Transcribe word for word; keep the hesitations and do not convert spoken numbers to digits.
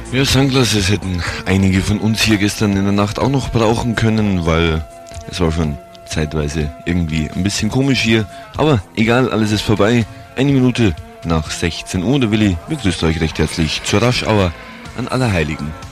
Ja, Sunglasses hätten einige von uns hier gestern in der Nacht auch noch brauchen können, weil es war schon zeitweise irgendwie ein bisschen komisch hier. Aber egal, alles ist vorbei. Eine Minute nach sechzehn Uhr. Der Willi begrüßt euch recht herzlich zur Rush Hour an Allerheiligen.